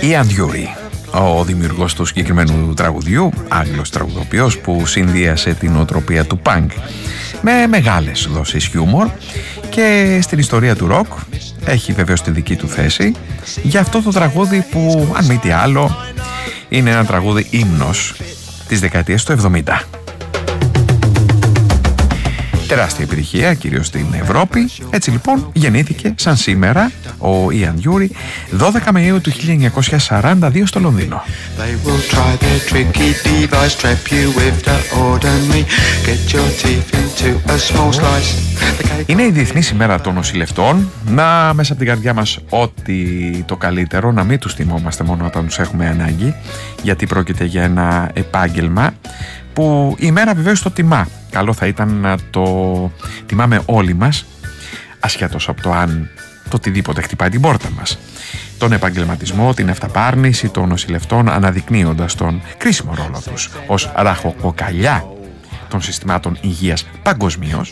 Ian Dury, ο δημιουργός του συγκεκριμένου τραγουδιού, Άγγλος τραγουδοποιός που συνδύασε την νοοτροπία του punk με μεγάλες δόσεις χιούμορ και στην ιστορία του ροκ έχει βεβαίως τη δική του θέση για αυτό το τραγούδι που, αν μη τι άλλο, είναι ένα τραγούδι ύμνος της δεκαετίας του 70. Τεράστια επιτυχία, κυρίως στην Ευρώπη. Έτσι λοιπόν γεννήθηκε σαν σήμερα ο Ian Dury 12 Μαΐου του 1942 στο Λονδίνο. Είναι η Διεθνής ημέρα των νοσηλευτών. Να μέσα από την καρδιά μας ό,τι το καλύτερο, να μην τους τιμόμαστε μόνο όταν τους έχουμε ανάγκη, γιατί πρόκειται για ένα επάγγελμα που η ημέρα βεβαίως το τιμά. Καλό θα ήταν να το τιμάμε όλοι μας, ασχέτως από το αν το οτιδήποτε χτυπάει την πόρτα μας. Τον επαγγελματισμό, την αυταπάρνηση των νοσηλευτών, αναδεικνύοντας τον κρίσιμο ρόλο τους ως ραχοκοκαλιά των συστημάτων υγείας παγκοσμίως.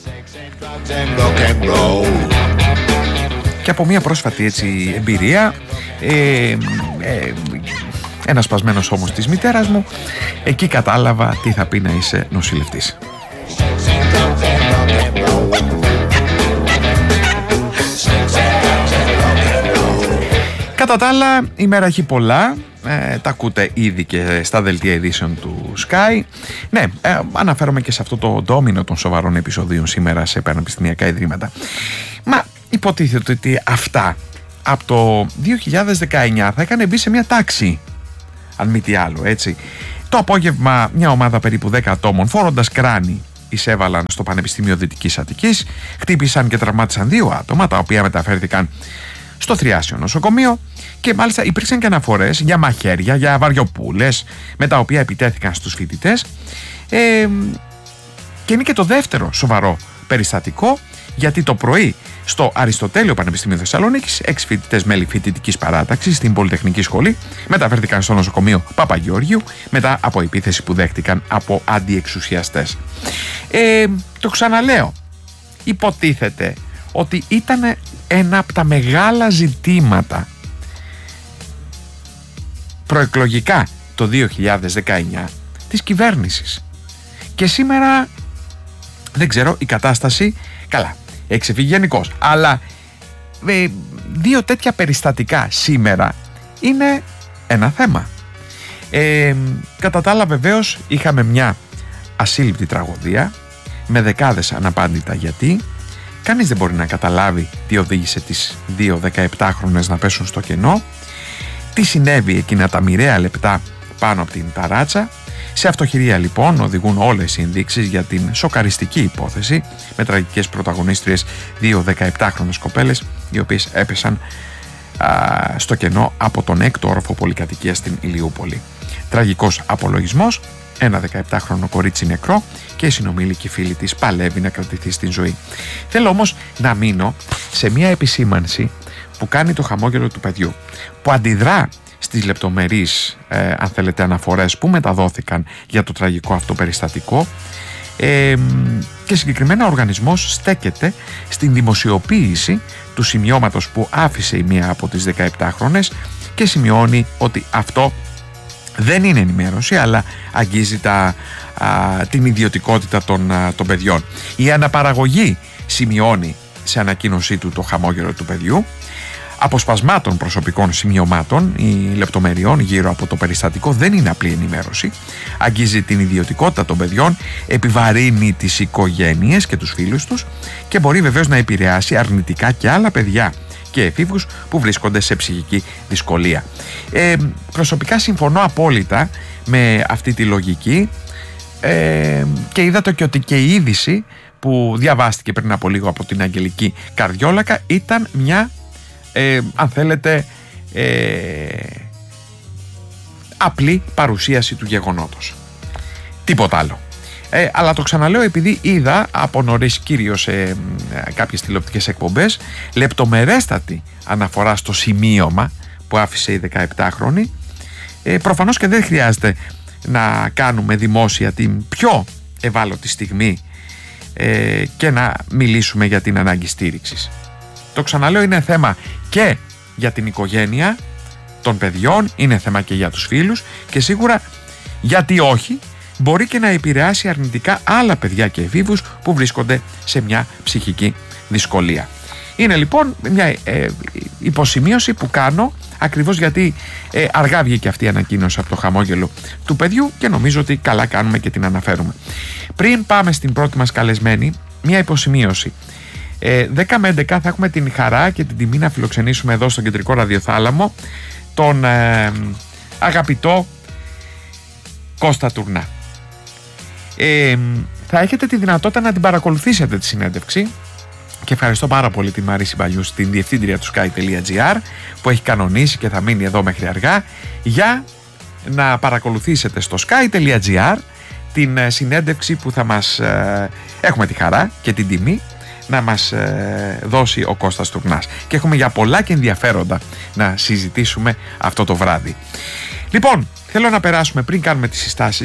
Και από μια πρόσφατη έτσι εμπειρία, ένα σπασμένος ώμος της μητέρας μου, εκεί κατάλαβα τι θα πει να είσαι νοσηλευτής. Κατά τα άλλα, η μέρα έχει πολλά. Τα ακούτε ήδη και στα δελτία ειδήσεων του Sky. Ναι, αναφέρομαι και σε αυτό το ντόμινο των σοβαρών επεισοδίων σήμερα σε πανεπιστημιακά ιδρύματα. Μα υποτίθεται ότι αυτά από το 2019 θα έκανε μπει σε μια τάξη, αν μη τι άλλο, έτσι. Το απόγευμα μια ομάδα περίπου 10 ατόμων φορώντας κράνη εισέβαλαν στο Πανεπιστήμιο Δυτικής Αττικής, χτύπησαν και τραυμάτισαν 2 άτομα, τα οποία μεταφέρθηκαν στο Θριάσιο νοσοκομείο και μάλιστα υπήρξαν και αναφορές για μαχαίρια, για βαριοπούλες με τα οποία επιτέθηκαν στους φοιτητές, και είναι και το δεύτερο σοβαρό περιστατικό, γιατί το πρωί στο Αριστοτέλειο Πανεπιστήμιο Θεσσαλονίκης 6 φοιτητές μέλη φοιτητικής παράταξης στην Πολυτεχνική Σχολή μεταφέρθηκαν στο νοσοκομείο Παπαγεώργιου μετά από επίθεση που δέχτηκαν από αντιεξουσιαστές. Το ξαναλέω, υποτίθεται ότι ήταν ένα από τα μεγάλα ζητήματα προεκλογικά το 2019 της κυβέρνησης. Και σήμερα δεν ξέρω, η κατάσταση καλά, έχει ξεφύγει γενικώς, αλλά 2 τέτοια περιστατικά σήμερα είναι ένα θέμα. Κατά τα άλλα βεβαίως είχαμε μια ασύλληπτη τραγωδία με δεκάδες αναπάντητα γιατί. Κανείς δεν μπορεί να καταλάβει τι οδήγησε τις 2 17χρονες να πέσουν στο κενό, τι συνέβη εκείνα τα μοιραία λεπτά πάνω από την ταράτσα. Σε αυτοχειρία λοιπόν οδηγούν όλες οι ενδείξεις για την σοκαριστική υπόθεση με τραγικές πρωταγωνίστριες 2 17χρονες κοπέλες οι οποίες έπεσαν στο κενό από τον 6ο όροφο πολυκατοικίας στην Ηλιούπολη. Τραγικός απολογισμός, ένα 17χρονο κορίτσι νεκρό και η συνομήλικη φίλη της παλεύει να κρατηθεί στην ζωή. Θέλω όμως να μείνω σε μια επισήμανση που κάνει το χαμόγελο του παιδιού, που αντιδρά στις λεπτομερείς αν θέλετε αναφορές που μεταδόθηκαν για το τραγικό αυτό περιστατικό, και συγκεκριμένα ο οργανισμός στέκεται στην δημοσιοποίηση του σημειώματος που άφησε η μία από τις 17χρονες και σημειώνει ότι αυτό δεν είναι ενημέρωση αλλά αγγίζει την ιδιωτικότητα των παιδιών. Η αναπαραγωγή, σημειώνει σε ανακοίνωσή του το χαμόγελο του παιδιού, αποσπασμάτων προσωπικών σημειωμάτων ή λεπτομεριών γύρω από το περιστατικό δεν είναι απλή ενημέρωση, αγγίζει την ιδιωτικότητα των παιδιών, επιβαρύνει τις οικογένειες και τους φίλους τους και μπορεί βεβαίως να επηρεάσει αρνητικά και άλλα παιδιά και εφήβους που βρίσκονται σε ψυχική δυσκολία. Προσωπικά συμφωνώ απόλυτα με αυτή τη λογική, και είδατε και ότι και η είδηση που διαβάστηκε πριν από λίγο από την Αγγελική Καρδιόλακα ήταν μια αν θέλετε απλή παρουσίαση του γεγονότος, τίποτα άλλο. Αλλά το ξαναλέω επειδή είδα από νωρίς, κυρίως σε κάποιες τηλεοπτικές εκπομπές, λεπτομερέστατη αναφορά στο σημείωμα που άφησε η 17χρονη. Προφανώς και δεν χρειάζεται να κάνουμε δημόσια την πιο ευάλωτη στιγμή και να μιλήσουμε για την ανάγκη στήριξης. Το ξαναλέω, είναι θέμα και για την οικογένεια των παιδιών, είναι θέμα και για τους φίλους και σίγουρα, γιατί όχι, μπορεί και να επηρεάσει αρνητικά άλλα παιδιά και εφήβους που βρίσκονται σε μια ψυχική δυσκολία. Είναι λοιπόν μια υποσημείωση που κάνω ακριβώς γιατί αργά βγήκε αυτή η ανακοίνωση από το χαμόγελο του παιδιού και νομίζω ότι καλά κάνουμε και την αναφέρουμε. Πριν πάμε στην πρώτη μας καλεσμένη, μια υποσημείωση. 10 με 11 θα έχουμε την χαρά και την τιμή να φιλοξενήσουμε εδώ στον Κεντρικό Ραδιοθάλαμο τον αγαπητό Κώστα Τουρνά. Θα έχετε τη δυνατότητα να την παρακολουθήσετε τη συνέντευξη και ευχαριστώ πάρα πολύ τη Μαρίση Μπαλιούς, την διευθύντρια του sky.gr, που έχει κανονίσει και θα μείνει εδώ μέχρι αργά για να παρακολουθήσετε στο sky.gr την συνέντευξη που θα μας έχουμε τη χαρά και την τιμή να μας δώσει ο Κώστας Τουρνάς, και έχουμε για πολλά και ενδιαφέροντα να συζητήσουμε αυτό το βράδυ. Λοιπόν, θέλω να περάσουμε, πριν κάνουμε τις συστάσεις